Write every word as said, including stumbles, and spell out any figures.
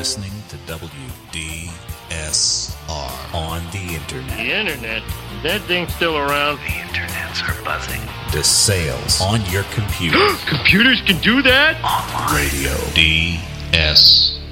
listening to W D S R on the internet. The internet? Is that thing still around? The internets are buzzing. DeSales on your computer. Computers can do that? Online. Radio D S